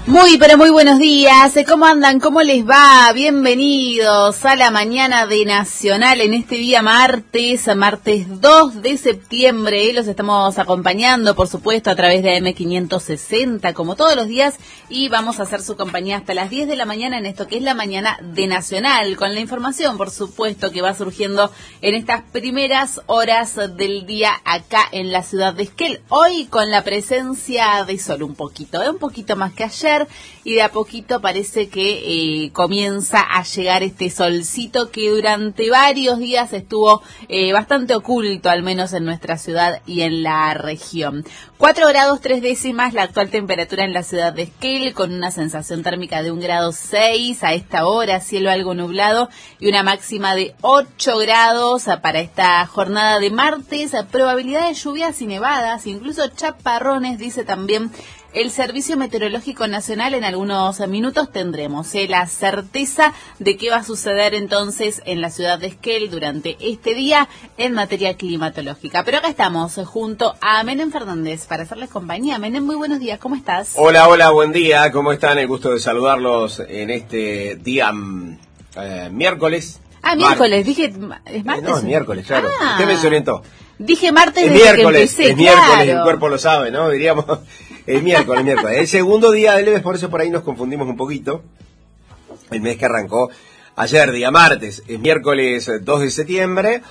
Muy, pero muy buenos días. ¿Cómo andan? ¿Cómo les va? Bienvenidos a la mañana de Nacional en este día martes 2 de septiembre. Los estamos acompañando, por supuesto, a través de AM560, como todos los días, y vamos a hacer su compañía hasta las 10 de la mañana en esto que es la mañana de Nacional, con la información, por supuesto, que va surgiendo en estas primeras horas del día acá en la ciudad de Esquel. Hoy con la presencia de sol un poquito más que ayer, y de a poquito parece que comienza a llegar este solcito que durante varios días estuvo bastante oculto, al menos en nuestra ciudad y en la región. 4 grados 3 décimas la actual temperatura en la ciudad de Esquel, con una sensación térmica de 1,6 grados a esta hora, cielo algo nublado y una máxima de 8 grados para esta jornada de martes. Probabilidad de lluvias y nevadas, incluso chaparrones, dice también el Servicio Meteorológico Nacional. En algunos minutos tendremos la certeza de qué va a suceder entonces en la ciudad de Esquel durante este día en materia climatológica. Pero acá estamos junto a Menem Fernández para hacerles compañía. Menem, muy buenos días, ¿cómo estás? Hola, buen día, ¿cómo están? El gusto de saludarlos en este día miércoles. Miércoles, dije, ¿es martes? No, es miércoles, claro. Usted me desorientó. Dije martes es desde miércoles, que empecé, es miércoles, claro. El cuerpo lo sabe, ¿no? Diríamos, es miércoles. El segundo día del mes, por eso por ahí nos confundimos un poquito. El mes que arrancó ayer, día martes, es miércoles 2 de septiembre.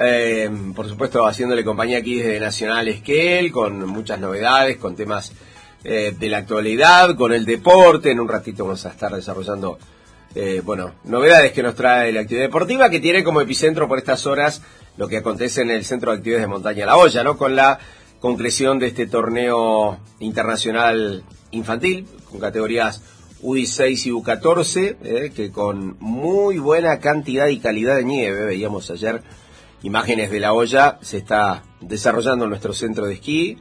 Por supuesto, haciéndole compañía aquí desde Nacional Esquel, con muchas novedades, con temas de la actualidad, con el deporte. En un ratito vamos a estar desarrollando novedades que nos trae la actividad deportiva, que tiene como epicentro por estas horas lo que acontece en el Centro de Actividades de Montaña La Hoya, ¿no? Con la concreción de este torneo internacional infantil, con categorías U16 y U14, que con muy buena cantidad y calidad de nieve, veíamos ayer imágenes de La Hoya, se está desarrollando en nuestro centro de esquí.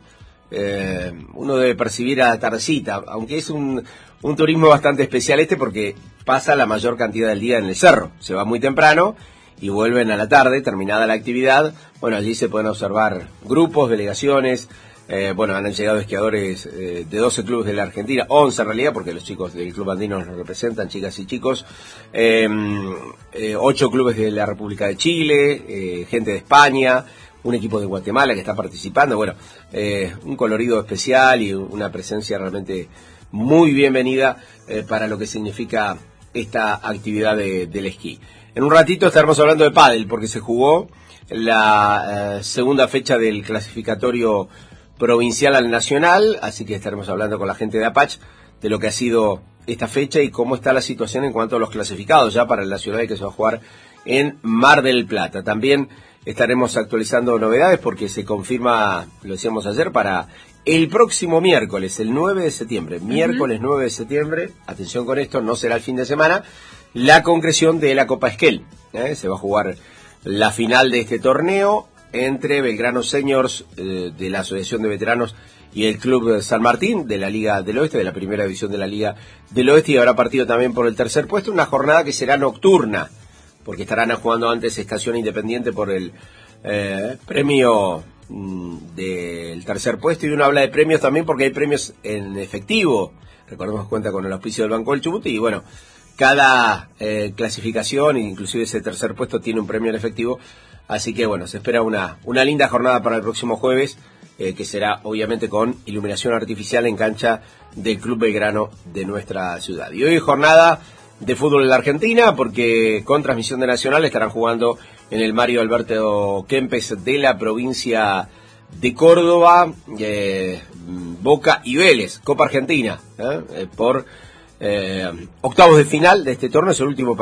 Uno debe percibir a la tardecita, aunque es un turismo bastante especial porque pasa la mayor cantidad del día en el cerro, se va muy temprano y vuelven a la tarde, terminada la actividad. Allí se pueden observar grupos, delegaciones, han llegado esquiadores de 12 clubes de la Argentina, 11 en realidad, porque los chicos del Club Andino nos representan, chicas y chicos, 8 clubes de la República de Chile, gente de España, un equipo de Guatemala que está participando, un colorido especial y una presencia realmente muy bienvenida para lo que significa esta actividad del esquí. En un ratito estaremos hablando de pádel, porque se jugó la segunda fecha del clasificatorio provincial al nacional, así que estaremos hablando con la gente de Apache de lo que ha sido esta fecha y cómo está la situación en cuanto a los clasificados ya para el nacional que se va a jugar en Mar del Plata. También estaremos actualizando novedades porque se confirma, lo decíamos ayer, para el próximo miércoles, el 9 de septiembre, miércoles 9 de septiembre, atención con esto, no será el fin de semana, la concreción de la Copa Esquel. Se va a jugar la final de este torneo entre Belgrano Seniors de la Asociación de Veteranos y el Club San Martín de la Liga del Oeste, de la primera división de la Liga del Oeste, y habrá partido también por el tercer puesto, una jornada que será nocturna, porque estarán jugando antes Estación Independiente por el premio del tercer puesto, y uno habla de premios también porque hay premios en efectivo. Recordemos que cuenta con el auspicio del Banco del Chubut y cada clasificación, inclusive ese tercer puesto, tiene un premio en efectivo, así que se espera una linda jornada para el próximo jueves, que será obviamente con iluminación artificial en cancha del Club Belgrano de nuestra ciudad. Y hoy jornada de fútbol en la Argentina, porque con transmisión de Nacional estarán jugando en el Mario Alberto Kempes de la provincia de Córdoba, Boca y Vélez, Copa Argentina, por octavos de final de este torneo, es el último partido.